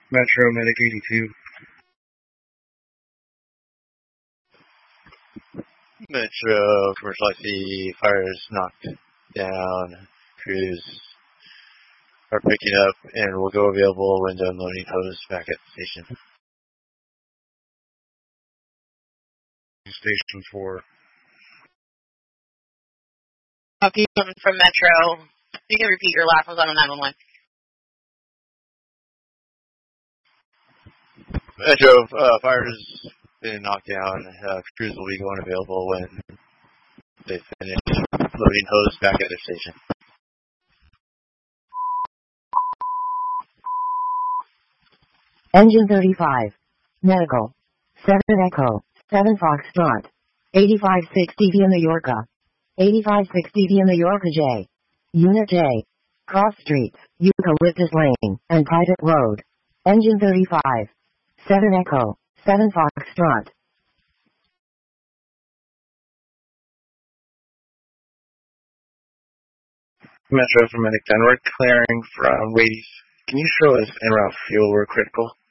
Metro Medic 82. Metro Commercial IC, fires knocked down. Crews are picking up and will go available when done loading hose back at the station. Station 4. Okay, from Metro. You can repeat your last ones on the 911. Metro, fire has been knocked down. Crews will be going available when they finish loading hose back at their station. Engine 35. Medical. 7 Echo. 7 Foxtrot. 8560 via New Yorka. 8560 via New Yorka J. Unit J. Cross streets, Eucalyptus Lane, and Private Road. Engine 35. 7 Echo. 7 Foxtrot. Metro from Medic 10. We're clearing from Wades. Can you show us en route fuel? We're critical.